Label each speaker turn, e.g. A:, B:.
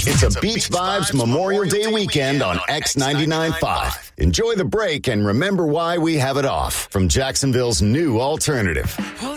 A: It's a Beach Vibes Memorial Day weekend on X99.5. Enjoy the break and remember why we have it off from Jacksonville's new alternative.